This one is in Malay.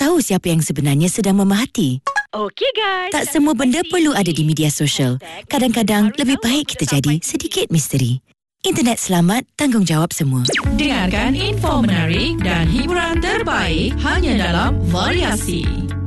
tahu siapa yang sebenarnya sedang memerhati. Okey guys. Tak semua benda perlu ada di media sosial. Kadang-kadang lebih baik kita jadi sedikit misteri. Internet selamat, tanggungjawab semua. Dengarkan info menarik dan hiburan terbaik hanya dalam Variasi.